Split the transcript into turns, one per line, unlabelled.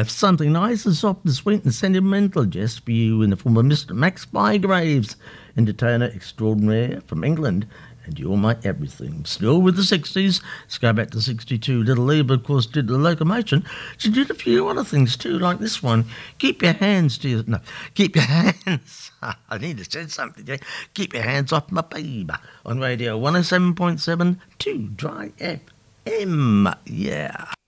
have something nice and soft and sweet and sentimental just for you in the form of Mr. Max Bygraves, entertainer extraordinaire from England. And you're my everything. Still with the 60s. Let's go back to 62. Little Eva, of course, did the locomotion. She did a few other things too, like this one. Keep your hands to your... No, keep your hands... I need to say something there. Keep your hands off my baby. On Radio 107.7 2 Dry FM. Yeah.